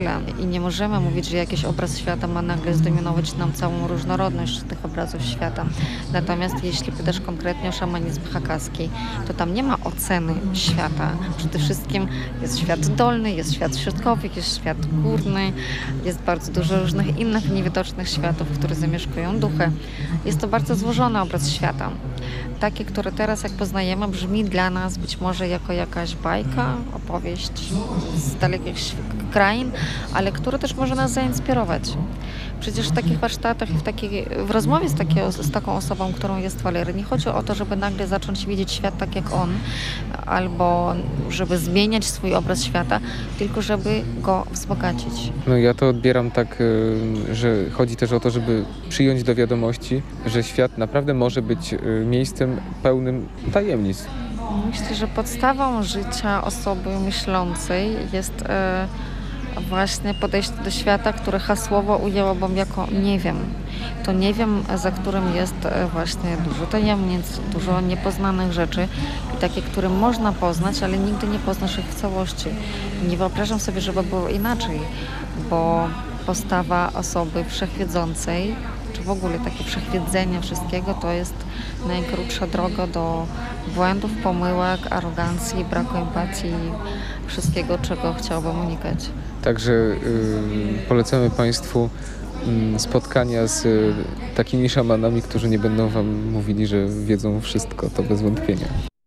I nie możemy mówić, że jakiś obraz świata ma nagle zdominować nam całą różnorodność tych obrazów świata. Natomiast jeśli pytasz konkretnie o szamanizm hakkaski, to tam nie ma oceny świata. Przede wszystkim jest świat dolny, jest świat środkowy, jest świat górny, jest bardzo dużo różnych innych niewidocznych światów, które zamieszkują duchy. Jest to bardzo złożony obraz świata. Takie, które teraz jak poznajemy, brzmi dla nas być może jako jakaś bajka, opowieść z dalekich krain, ale które też może nas zainspirować. Przecież w takich warsztatach i w rozmowie z taką osobą, którą jest Walery, nie chodzi o to, żeby nagle zacząć widzieć świat tak jak on, albo żeby zmieniać swój obraz świata, tylko żeby go wzbogacić. No ja to odbieram tak, że chodzi też o to, żeby przyjąć do wiadomości, że świat naprawdę może być miejscem pełnym tajemnic. Myślę, że podstawą życia osoby myślącej jest właśnie podejście do świata, które hasłowo ujęłabym jako nie wiem. To nie wiem, za którym jest właśnie dużo tajemnic, dużo niepoznanych rzeczy i takie, które można poznać, ale nigdy nie poznasz ich w całości. Nie wyobrażam sobie, żeby było inaczej, bo postawa osoby wszechwiedzącej, czy w ogóle takie wszechwiedzenie wszystkiego, to jest najkrótsza droga do błędów, pomyłek, arogancji, braku empatii, wszystkiego, czego chciałabym unikać. Także polecamy Państwu spotkania z takimi szamanami, którzy nie będą Wam mówili, że wiedzą wszystko, to bez wątpienia.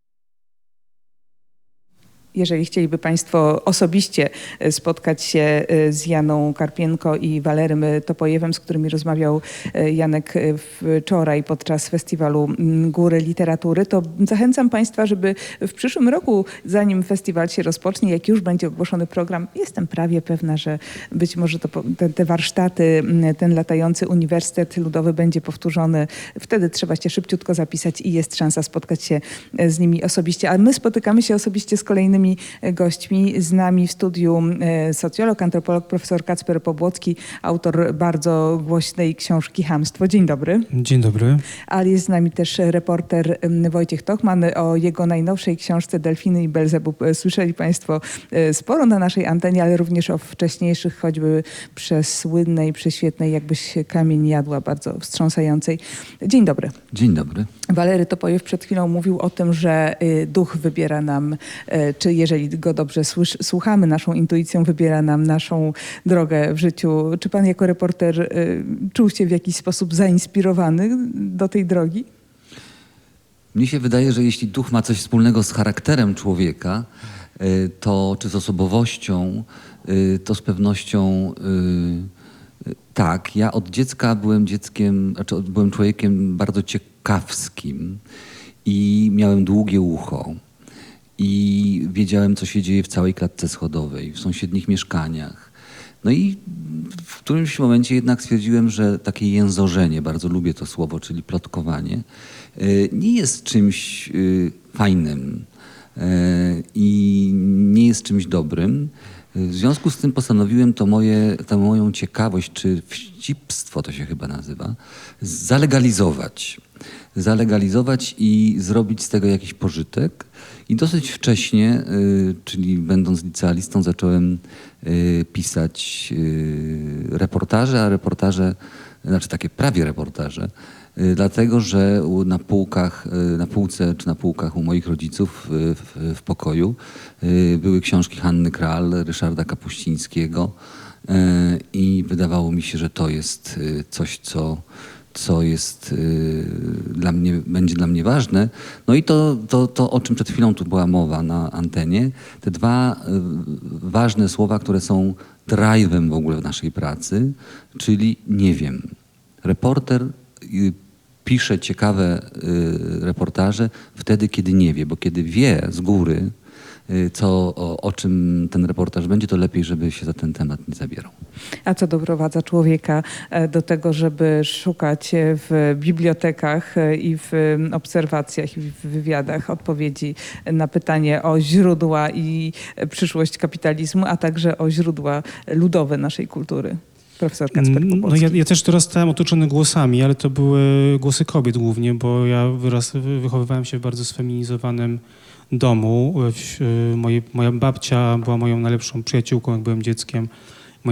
Jeżeli chcieliby Państwo osobiście spotkać się z Janą Karpienko i Walerym Topojewem, z którymi rozmawiał Janek wczoraj podczas festiwalu Góry Literatury, to zachęcam Państwa, żeby w przyszłym roku, zanim festiwal się rozpocznie, jak już będzie ogłoszony program, jestem prawie pewna, że być może te warsztaty, ten latający Uniwersytet Ludowy będzie powtórzony. Wtedy trzeba się szybciutko zapisać i jest szansa spotkać się z nimi osobiście. A my spotykamy się osobiście z kolejnymi gośćmi. Z nami w studiu socjolog, antropolog, profesor Kacper Pobłocki, autor bardzo głośnej książki Chamstwo. Dzień dobry. Dzień dobry. Ale jest z nami też reporter Wojciech Tochman. O jego najnowszej książce Delfiny i Belzebub słyszeli Państwo sporo na naszej antenie, ale również o wcześniejszych, choćby przesłynnej, prześwietnej, jakbyś kamień jadła, bardzo wstrząsającej. Dzień dobry. Dzień dobry. Walery Topojew przed chwilą mówił o tym, że duch wybiera nam, czy jeżeli go dobrze słuchamy, naszą intuicją wybiera nam naszą drogę w życiu. Czy pan jako reporter czuł się w jakiś sposób zainspirowany do tej drogi? Mnie się wydaje, że jeśli duch ma coś wspólnego z charakterem człowieka, czy z osobowością, to z pewnością tak. Ja od dziecka byłem człowiekiem bardzo ciekawskim i miałem długie ucho. I wiedziałem, co się dzieje w całej klatce schodowej, w sąsiednich mieszkaniach. No i w którymś momencie jednak stwierdziłem, że takie jęzorzenie, bardzo lubię to słowo, czyli plotkowanie, nie jest czymś fajnym i nie jest czymś dobrym. W związku z tym postanowiłem tę moją ciekawość, czy wścibstwo to się chyba nazywa, zalegalizować i zrobić z tego jakiś pożytek. I dosyć wcześnie, czyli będąc licealistą, zacząłem pisać reportaże, znaczy takie prawie reportaże, dlatego że na półkach u moich rodziców w pokoju były książki Hanny Kral, Ryszarda Kapuścińskiego i wydawało mi się, że to jest coś, co jest będzie dla mnie ważne. No i to, o czym przed chwilą tu była mowa na antenie, te dwa ważne słowa, które są drive'em w ogóle w naszej pracy, czyli nie wiem. Reporter pisze ciekawe reportaże wtedy, kiedy nie wie, bo kiedy wie z góry, o czym ten reportaż będzie, to lepiej, żeby się za ten temat nie zabierał. A co doprowadza człowieka do tego, żeby szukać w bibliotekach i w obserwacjach i w wywiadach odpowiedzi na pytanie o źródła i przyszłość kapitalizmu, a także o źródła ludowe naszej kultury? Profesor Kacper Pobłocki. No ja też dorastałem otoczony głosami, ale to były głosy kobiet głównie, bo ja wychowywałem się w bardzo sfeminizowanym domu. Moja babcia była moją najlepszą przyjaciółką, jak byłem dzieckiem.